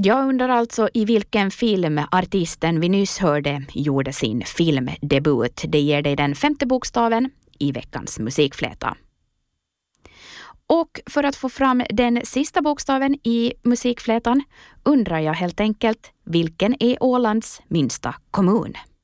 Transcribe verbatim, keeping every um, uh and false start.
Jag undrar alltså i vilken film artisten vi nyss hörde gjorde sin filmdebut. Det ger dig den femte bokstaven i veckans musikfläta. Och för att få fram den sista bokstaven i musikflätan undrar jag helt enkelt, vilken är Ålands minsta kommun?